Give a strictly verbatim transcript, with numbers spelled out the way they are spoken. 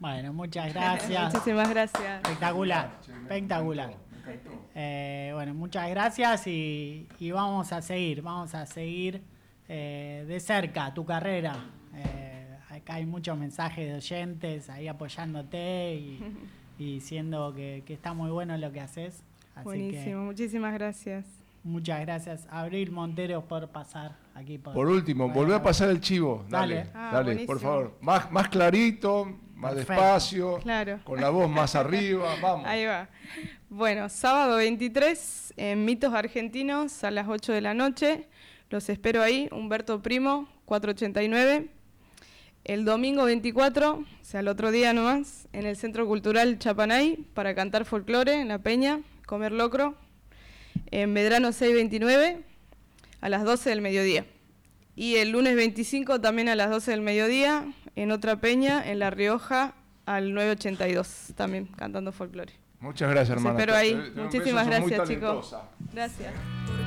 Bueno, muchas gracias. Muchísimas gracias. Espectacular, espectacular. Eh, bueno, muchas gracias y, y vamos a seguir, vamos a seguir eh, de cerca tu carrera. Eh, acá hay muchos mensajes de oyentes ahí apoyándote y, y diciendo que, que está muy bueno lo que haces. Así Buenísimo, que, muchísimas gracias. muchas gracias, Abril Montero, por pasar aquí. Por, por último, volvé a pasar el chivo. Dale, dale, Ah, dale por favor. Más, más clarito, más Perfecto. despacio, Claro. con la voz más arriba. Vamos. Ahí va. Bueno, sábado veintitrés, en Mitos Argentinos, a las ocho de la noche. Los espero ahí, Humberto Primo, cuatrocientos ochenta y nueve. El domingo veinticuatro, o sea, el otro día nomás, en el Centro Cultural Chapanay, para cantar folclore en La Peña, comer locro. En Medrano seiscientos veintinueve, a las doce del mediodía. Y el lunes veinticinco, también a las doce del mediodía, en otra peña, en La Rioja, al nueve ochenta y dos, también cantando folclore. Muchas gracias, hermana. Los espero ahí. Te, te Muchísimas beso, gracias, chicos. Gracias.